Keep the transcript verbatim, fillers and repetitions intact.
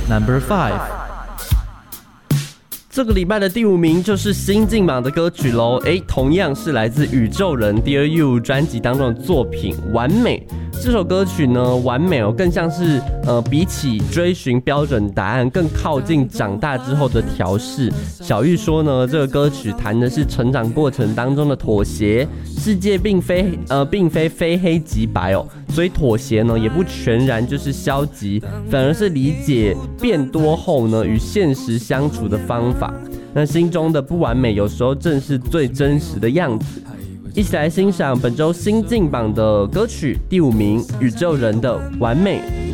Number five。这个礼拜的第五名就是新晋榜的歌曲喽，诶，同样是来自宇宙人 Dear You 专辑当中的作品《完美》。这首歌曲呢，完美哦，更像是呃，比起追寻标准答案，更靠近长大之后的调试。小玉说呢，这个歌曲谈的是成长过程当中的妥协，世界并非呃，并非非黑即白哦，所以妥协呢，也不全然就是消极，反而是理解变多后呢，与现实相处的方法。那心中的不完美，有时候正是最真实的样子。一起来欣赏本周新晋榜的歌曲第五名，宇宙人的《完美》。